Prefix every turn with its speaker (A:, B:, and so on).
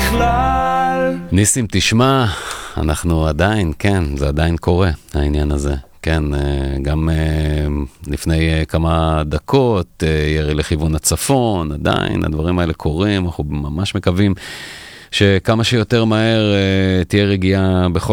A: בכלל.
B: ניסים, תשמע, אנחנו עדיין, כן, זה עדיין קורה, העניין הזה. כן, גם לפני כמה דקות, ירי לכיוון הצפון, עדיין הדברים האלה קורים, אנחנו ממש מקווים שכמה שיותר מהר תהיה רגיעה בכל